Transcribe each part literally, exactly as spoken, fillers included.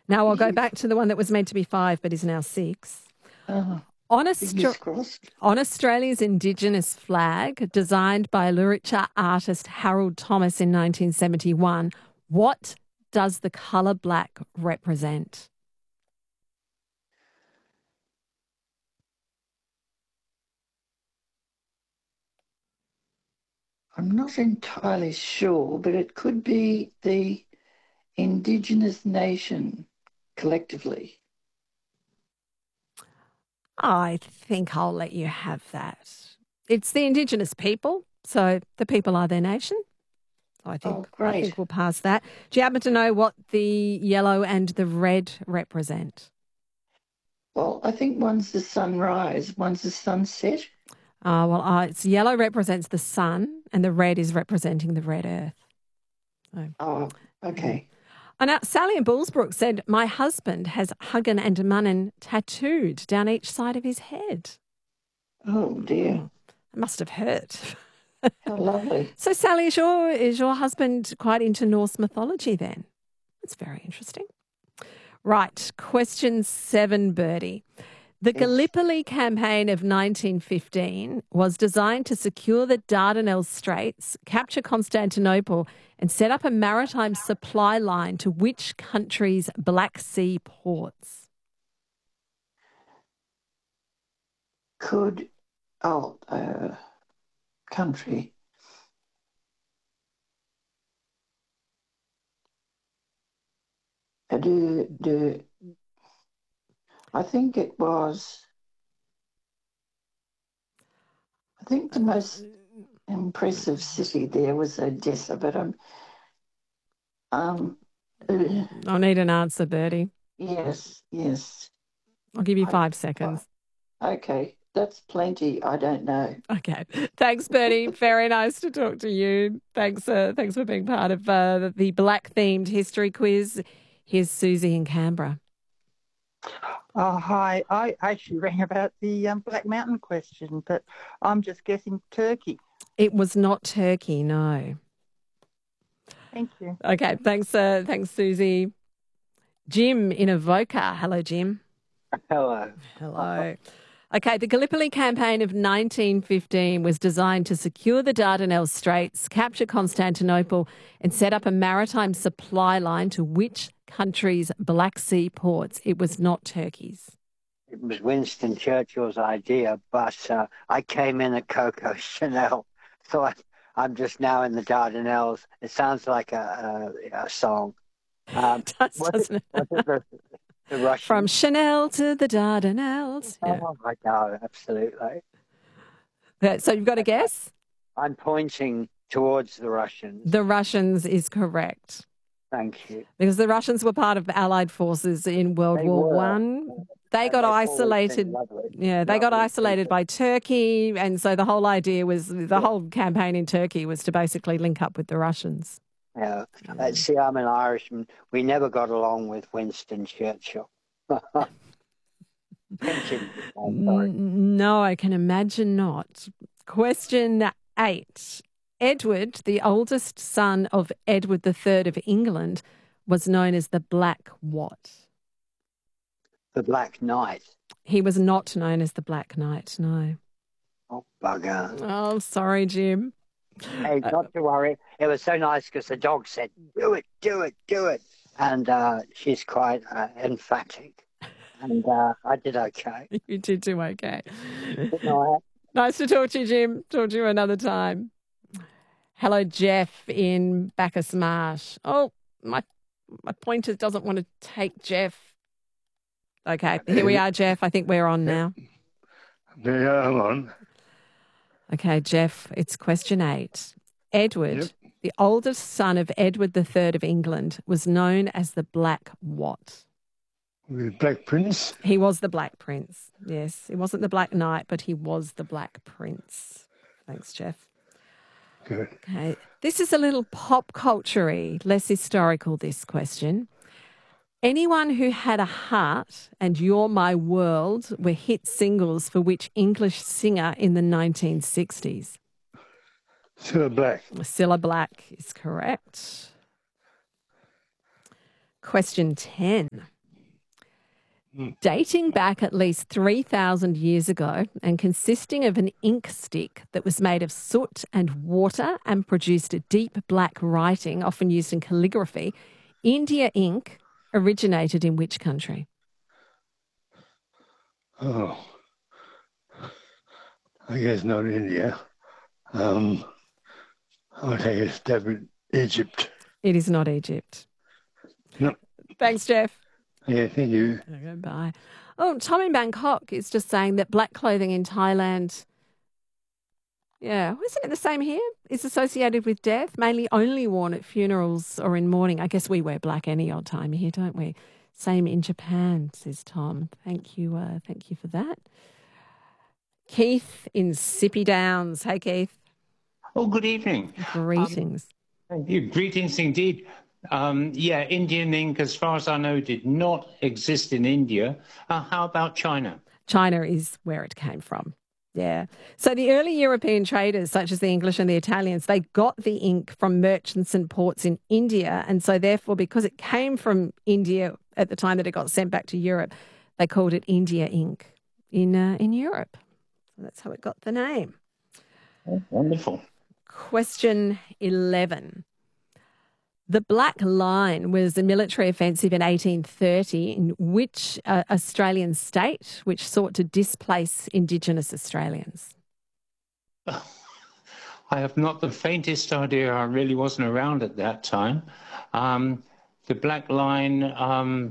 Now I'll go back to the one that was meant to be five but is now six. Oh, On, fingers Austra- crossed. on Australia's Indigenous flag, designed by literature artist Harold Thomas in nineteen seventy-one, what does the colour black represent? I'm not entirely sure, but it could be the Indigenous nation collectively. I think I'll let you have that. It's the Indigenous people, so the people are their nation. I think, Oh, I great. think we'll pass that. Do you happen to know what the yellow and the red represent? Well, I think one's the sunrise, one's the sunset. Uh, well, uh, it's yellow represents the sun and the red is representing the red earth. So, Oh, okay. and now Sally in Bullsbrook said, my husband has Huggan and Munnin tattooed down each side of his head. Oh, dear. It must have hurt. How lovely. So, Sally, is your, is your husband quite into Norse mythology then? That's very interesting. Right, question seven, Birdie. The Yes. Gallipoli campaign of nineteen fifteen was designed to secure the Dardanelles Straits, capture Constantinople, and set up a maritime supply line to which country's Black Sea ports? Could, oh, uh, country. Uh, do, do, I think it was, I think the most impressive city there was Odessa, but I'm, um, uh, I'll need an answer, Birdie. yes, yes. I'll give you I- five seconds. Okay, that's plenty. I don't know. Okay. Thanks, Bertie. Very nice to talk to you. Thanks, uh, thanks for being part of uh, the black-themed history quiz. Here's Susie in Canberra. Oh, hi. I actually rang about the um, Black Mountain question, but I'm just guessing Turkey. It was not Turkey, no. Thank you. Okay, thanks, uh, thanks, Susie. Jim in Avoca. Hello, Jim. Hello. Hello. Okay, the Gallipoli campaign of nineteen fifteen was designed to secure the Dardanelles Straits, capture Constantinople, and set up a maritime supply line to which country's Black Sea ports? It was not Turkey's. It was Winston Churchill's idea, but uh, I came in at Coco Chanel, so I, I'm just now in the Dardanelles. It sounds like a, a, a song. Um, Does, was doesn't it, it? was it the, the Russian? From Chanel to the Dardanelles. Yeah. Oh, my God, absolutely. Uh, So you've got a guess? I'm pointing towards the Russians. The Russians is correct. Thank you. Because the Russians were part of Allied forces in World They War were. One. They And got they've always been isolated. lovely. Yeah, they got Lovely isolated people. by Turkey, and so the whole idea was the whole campaign in Turkey was to basically link up with the Russians. Yeah. Uh, see, I'm an Irishman. We never got along with Winston Churchill. Continue. I'm sorry. N- No, I can imagine not. Question eight. Edward, the oldest son of Edward the Third of England, was known as the Black what? The Black Knight. He was not known as the Black Knight, no. Oh, bugger. Oh, sorry, Jim. Hey, not to worry. It was so nice because the dog said, do it, do it, do it. And uh, she's quite uh, emphatic. And uh, I did okay. You did do okay. Good night. Nice to talk to you, Jim. Talk to you another time. Hello, Jeff in Bacchus Marsh. Oh, my my pointer doesn't want to take Jeff. Okay, here we are, Jeff. I think we're on now. Yeah, I'm on. Okay, Jeff, it's question eight. Edward, Yep. the oldest son of Edward the Third of England, was known as the Black what? The Black Prince. He was the Black Prince. Yes, he wasn't the Black Knight, but he was the Black Prince. Thanks, Jeff. Good. Okay, this is a little pop culture-y, less historical, this question. Anyone Who Had a Heart and You're My World were hit singles for which English singer in the nineteen sixties? Cilla Black. Cilla Black is correct. Question ten. dating back at least three thousand years ago and consisting of an ink stick that was made of soot and water and produced a deep black writing, often used in calligraphy. India ink originated in which country? Oh, I guess not India. Um, I'll take a stab at Egypt. It is not Egypt. No. Thanks, Jeff. Yeah, thank you. Okay, bye. Oh, Tom in Bangkok is just saying that black clothing in Thailand, yeah, isn't it the same here? Is associated with death, mainly only worn at funerals or in mourning. I guess we wear black any old time here, don't we? Same in Japan, says Tom. Thank you. Uh, thank you for that. Keith in Sippy Downs. Hey, Keith. Oh, good evening. Greetings. Um, thank you. Greetings indeed. Um, yeah, Indian ink, as far as I know, did not exist in India. Uh, how about China? China is where it came from. Yeah. So the early European traders, such as the English and the Italians, they got the ink from merchants and ports in India. And so therefore, because it came from India at the time that it got sent back to Europe, they called it India ink in, uh, in Europe. So that's how it got the name. Oh, wonderful. Question eleven. The Black Line was a military offensive in eighteen thirty in which uh, Australian state which sought to displace Indigenous Australians? I have not the faintest idea. I really wasn't around at that time. Um, the Black Line, um,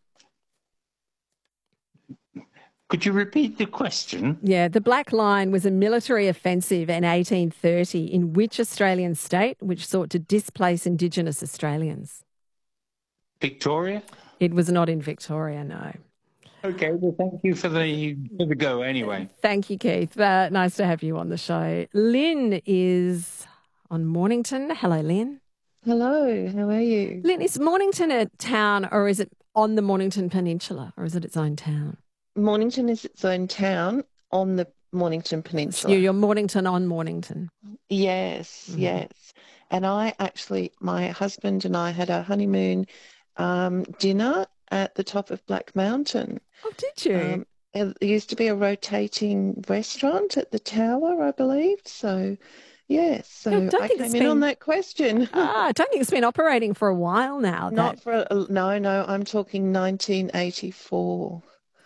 could you repeat the question? Yeah, the Black Line was a military offensive in eighteen thirty in which Australian state which sought to displace Indigenous Australians? Victoria? It was not in Victoria, no. Okay, well, thank you for the, for the go anyway. Thank you, Keith. Uh, nice to have you on the show. Lynn is on Mornington. Hello, Lynn. Hello, how are you? Lynn, is Mornington a town or is it on the Mornington Peninsula or is it its own town? Mornington is its own town on the Mornington Peninsula. So you're Mornington on Mornington. Yes, Mhm. yes. And I actually, my husband and I had our honeymoon um, dinner at the top of Black Mountain. Oh, did you? Um, it used to be a rotating restaurant at the tower, I believe. So, yes, so Yeah, I don't I think came it's in on been- that question. ah, I don't think it's been operating for a while now. Not that- for, a, no, no, I'm talking nineteen eighty-four.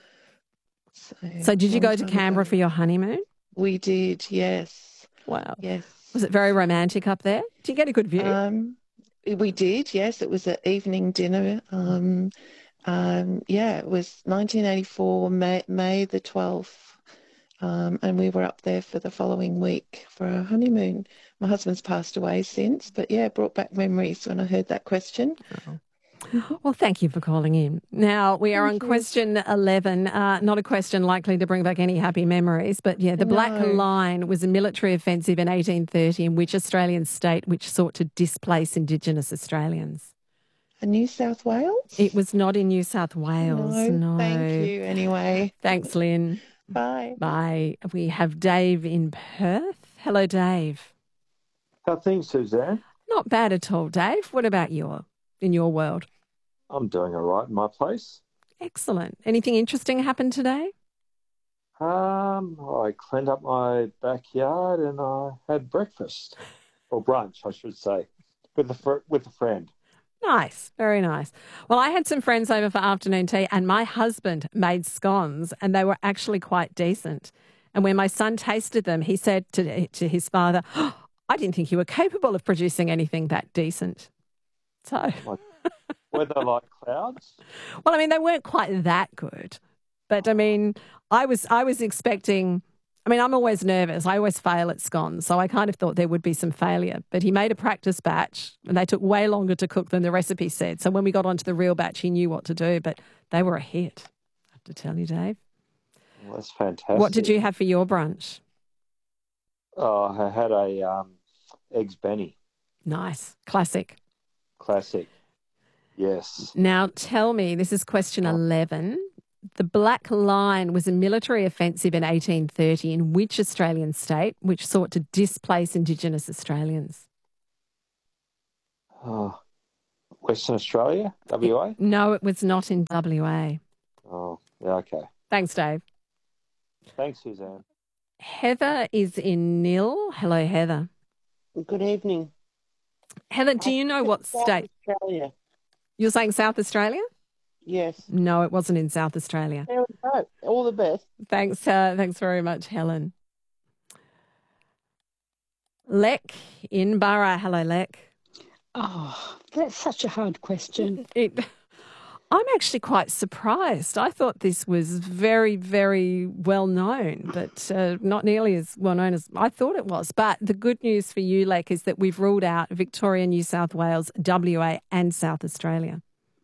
So, So did you long go to time Canberra ago. for your honeymoon? We did, yes, Wow. yes. Was it very romantic up there? Did you get a good view? Um, we did, yes. It was an evening dinner. Um, um, yeah, it was nineteen eighty-four, May, May the twelfth, um, and we were up there for the following week for our honeymoon. My husband's passed away since, but yeah, brought back memories when I heard that question. Well, thank you for calling in. Now, we are on question eleven, uh, not a question likely to bring back any happy memories, but yeah, the Black No. Line was a military offensive in eighteen thirty in which Australian state which sought to displace Indigenous Australians? And New South Wales? It was not in New South Wales, no. No, thank you anyway. Thanks, Lynn. Bye. Bye. We have Dave in Perth. Hello, Dave. How are things, Suzanne? Not bad at all, Dave. What about your in your world? I'm doing all right in my place. Excellent. Anything interesting happened today? Um, I cleaned up my backyard and I had breakfast, or brunch, I should say, with a fr- with a friend. Nice. Very nice. Well, I had some friends over for afternoon tea and my husband made scones and they were actually quite decent. And when my son tasted them, he said to, to his father, oh, I didn't think you were capable of producing anything that decent. So, Like, were they like clouds? well, I mean, they weren't quite that good. But I mean, I was I was expecting, I mean, I'm always nervous. I always fail at scones. So I kind of thought there would be some failure. But he made a practice batch and they took way longer to cook than the recipe said. So when we got onto the real batch, he knew what to do. But they were a hit, I have to tell you, Dave. Well, that's fantastic. What did you have for your brunch? Oh, I had a um, eggs Benny, Nice. Classic. classic. Yes. Now tell me, this is question eleven. The Black Line was a military offensive in eighteen thirty in which Australian state which sought to displace Indigenous Australians? Oh, Western Australia, W A. No, it was not in W A. Oh, Yeah, okay. Thanks, Dave. Thanks, Suzanne. Heather is in Nil. Hello, Heather. Good evening. Heather, do you know what South state? Australia. You're saying South Australia? Yes. No, it wasn't in South Australia. There we go. All the best. Thanks, uh, thanks very much, Helen. Lek in Burra. Hello, Lek. Oh, that's such a hard question. It, I'm actually quite surprised. I thought this was very, very well known, but uh, not nearly as well known as I thought it was. But the good news for you, Lek, is that we've ruled out Victoria, New South Wales, W A and South Australia.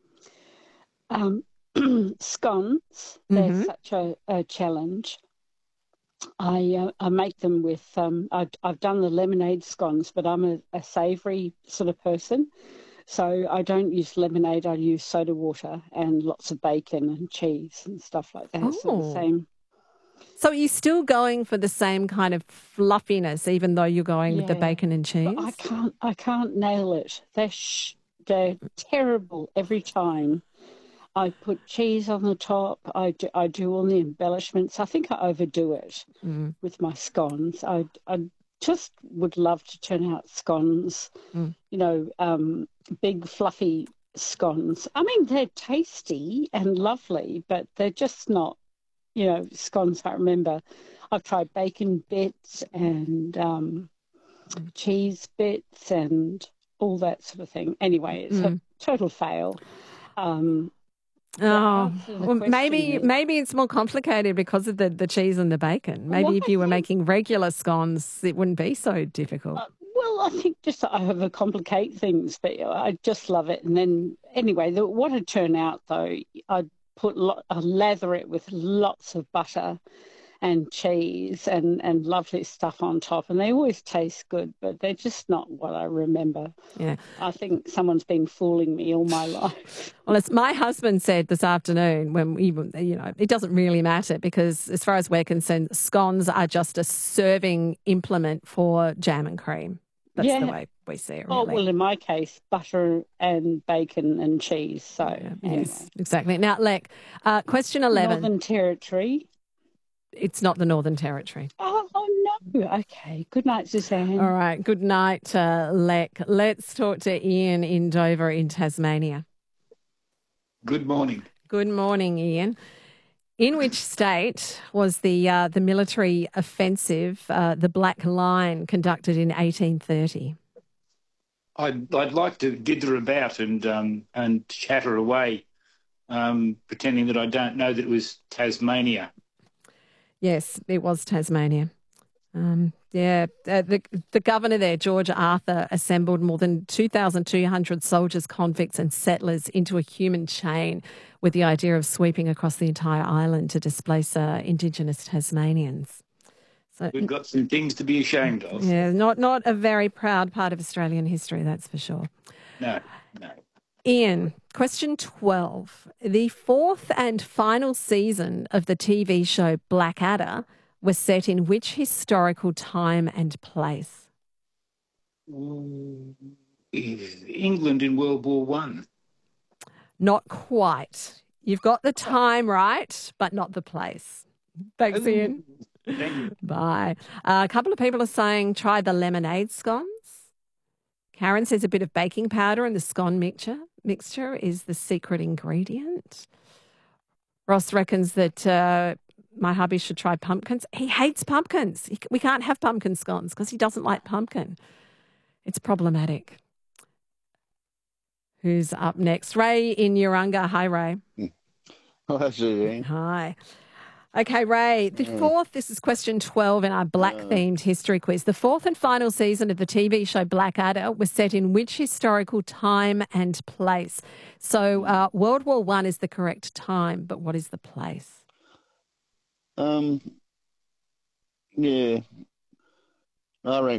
Um, scones, they're Mhm. such a, a challenge. I uh, I make them with, um, I've, I've done the lemonade scones, but I'm a, a savoury sort of person. So I don't use lemonade, I use soda water and lots of bacon and cheese and stuff like that. So the Oh. same. So are you still going for the same kind of fluffiness, even though you're going with the Yeah. bacon and cheese? But I can't, I can't nail it. They're, sh- they're terrible every time. I put cheese on the top. I do, I do all the embellishments. I think I overdo it Mm. with my scones. I, I just would love to turn out scones, Mm. you know, um, big fluffy scones. I mean, they're tasty and lovely, but they're just not, you know, scones I remember. I've tried bacon bits and um, cheese bits and all that sort of thing. Anyway, it's Mm. a total fail. Um, Oh, answer the well, question maybe is- maybe it's more complicated because of the, the cheese and the bacon. Maybe Well, if I you were think- making regular scones, it wouldn't be so difficult. Uh, well, I think just that I overcomplicate things, but I just love it. And then, anyway, the, what it turned out though, I'd put lo- I lather it with lots of butter and cheese and, and lovely stuff on top, and they always taste good, but they're just not what I remember. Yeah. I think someone's been fooling me all my life. Well, as my husband said this afternoon, when we, you know, it doesn't really matter because as far as we're concerned, scones are just a serving implement for jam and cream. That's Yeah. the way we see it, Oh, really. well, in my case, butter and bacon and cheese. So, Yeah, anyway. Yes, exactly. Now, Lek, uh, question eleven. Northern Territory. It's not the Northern Territory. Oh, oh, no. Okay. Good night, Suzanne. All right. Good night, uh, Lek. Let's talk to Ian in Dover in Tasmania. Good morning. Good morning, Ian. In which state was the uh, the military offensive, uh, the Black Line, conducted in eighteen thirty? I'd, I'd like to dither about and um, and chatter away, um, pretending that I don't know that it was Tasmania. Yes, it was Tasmania. Um, yeah, uh, the the governor there, George Arthur, assembled more than two thousand two hundred soldiers, convicts and settlers into a human chain with the idea of sweeping across the entire island to displace uh, Indigenous Tasmanians. So, We've got some things to be ashamed of. yeah, not, not a very proud part of Australian history, that's for sure. No, no. Ian, question twelve. The fourth and final season of the T V show Blackadder was set in which historical time and place? England in World War One. Not quite. You've got the time right, but not the place. Thanks, Ian. Thank you. Bye. Uh, a couple of people are saying try the lemonade scones. Karen says a bit of baking powder in the scone mixture mixture is the secret ingredient. Ross reckons that uh, my hubby should try pumpkins. He hates pumpkins. He, we can't have pumpkin scones because he doesn't like pumpkin. It's problematic. Who's up next? Ray in Urunga. Hi, Ray. Hi, Suzanne. Hi. Okay, Ray, the fourth, this is question twelve in our black-themed history quiz. The fourth and final season of the T V show Blackadder was set in which historical time and place? So uh, World War One is the correct time, but what is the place? Um, yeah, I reckon